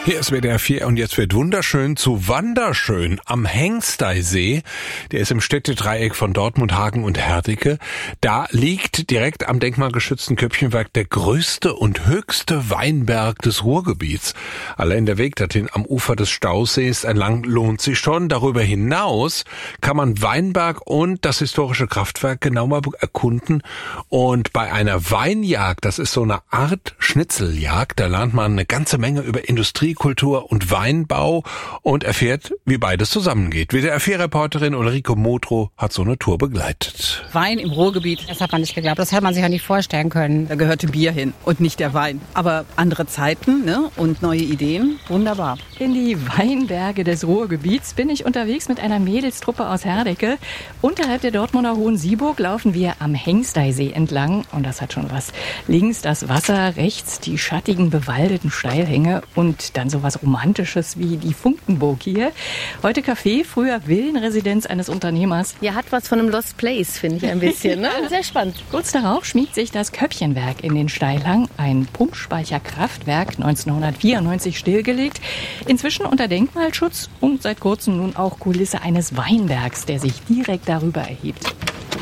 Hier ist WDR 4 und jetzt wird wunderschön zu Wanderschön am Hengsteysee. Der ist im Städtedreieck von Dortmund, Hagen und Herdecke. Da liegt direkt am denkmalgeschützten Köppchenwerk der größte und höchste Weinberg des Ruhrgebiets. Allein der Weg dorthin am Ufer des Stausees entlang lohnt sich schon. Darüber hinaus kann man Weinberg und das historische Kraftwerk genauer erkunden. Und bei einer Weinjagd, das ist so eine Art Schnitzeljagd, da lernt man eine ganze Menge über Industriekultur und Weinbau und erfährt, wie beides zusammengeht. WDR 4-Reporterin Ulrike Modrow hat so eine Tour begleitet. Wein im Ruhrgebiet, das hat man nicht geglaubt. Das hätte man sich auch nicht vorstellen können. Da gehörte Bier hin und nicht der Wein. Aber andere Zeiten, ne? Und neue Ideen, wunderbar. In die Weinberge des Ruhrgebiets bin ich unterwegs mit einer Mädelstruppe aus Herdecke. Unterhalb der Dortmunder Hohensieburg laufen wir am Hengsteysee entlang. Und das hat schon was. Links das Wasser, rechts die schattigen, bewaldeten Steilhänge und dann sowas Romantisches wie die Funkenburg hier. Heute Café, früher Villenresidenz eines Unternehmers. Ja, hat was von einem Lost Place, finde ich ein bisschen. Ne? Sehr spannend. Kurz darauf schmiegt sich das Köppchenwerk in den Steilhang. Ein Pumpspeicherkraftwerk, 1994 stillgelegt. Inzwischen unter Denkmalschutz und seit kurzem nun auch Kulisse eines Weinbergs, der sich direkt darüber erhebt.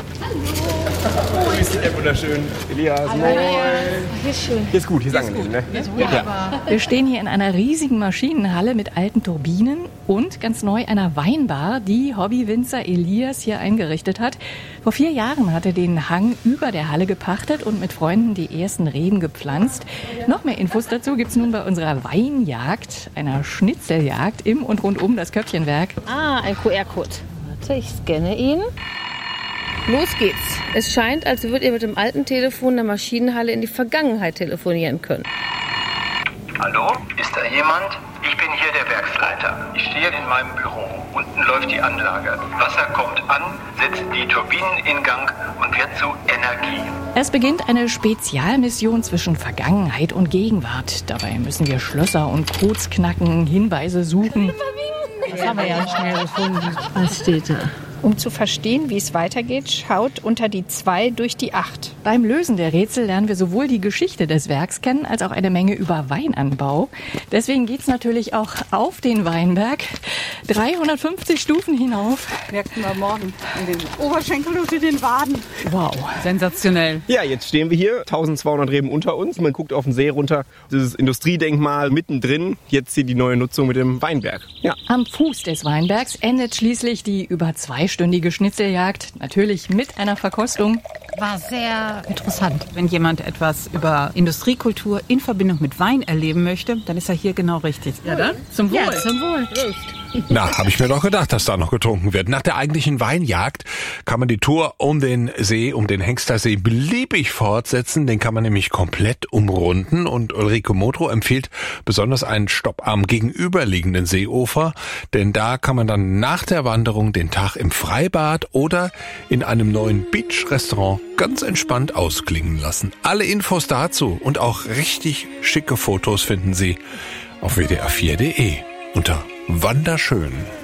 Grüß dich, wunderschön. Elias, moin. Hier ist schön. Hier ist gut, hier ist angenehm, ne? Ja. Wir stehen hier in einer riesigen Maschinenhalle mit alten Turbinen und ganz neu einer Weinbar, die Hobbywinzer Elias hier eingerichtet hat. Vor 4 Jahren hat er den Hang über der Halle gepachtet und mit Freunden die ersten Reben gepflanzt. Noch mehr Infos dazu gibt's nun bei unserer Weinjagd, einer Schnitzeljagd im und rund um das Köppchenwerk. Ein QR-Code. Warte, ich scanne ihn. Los geht's. Es scheint, als würdet ihr mit dem alten Telefon der Maschinenhalle in die Vergangenheit telefonieren können. Hallo, ist da jemand? Ich bin hier der Werksleiter. Ich stehe in meinem Büro. Unten läuft die Anlage. Wasser kommt an, setzt die Turbinen in Gang und wird zu Energie. Es beginnt eine Spezialmission zwischen Vergangenheit und Gegenwart. Dabei müssen wir Schlösser und Codes knacken, Hinweise suchen. Das haben wir ja schnell gefunden. Was steht da? Um zu verstehen, wie es weitergeht, schaut unter die 2 durch die 8. Beim Lösen der Rätsel lernen wir sowohl die Geschichte des Werks kennen, als auch eine Menge über Weinanbau. Deswegen geht's natürlich auch auf den Weinberg. 350 Stufen hinauf. Merken wir morgen in den Oberschenkel unter den Waden. Wow. sensationell. Ja, jetzt stehen wir hier, 1200 Reben unter uns. Man guckt auf den See runter. Dieses Industriedenkmal mittendrin. Jetzt hier die neue Nutzung mit dem Weinberg. Ja. Am Fuß des Weinbergs endet schließlich die über 2-stündige Schnitzeljagd. Natürlich mit einer Verkostung. War sehr interessant. Wenn jemand etwas über Industriekultur in Verbindung mit Wein erleben möchte, dann ist er hier genau richtig. Ja, dann zum Wohl. Ja, zum Wohl. Na, habe ich mir doch gedacht, dass da noch getrunken wird. Nach der eigentlichen Weinjagd kann man die Tour um den See, um den Hengsteysee beliebig fortsetzen. Den kann man nämlich komplett umrunden. Und Ulrike Modrow empfiehlt besonders einen Stopp am gegenüberliegenden Seeufer. Denn da kann man dann nach der Wanderung den Tag im Freibad oder in einem neuen Beach-Restaurant ganz entspannt ausklingen lassen. Alle Infos dazu und auch richtig schicke Fotos finden Sie auf wdr4.de unter Wanderschön.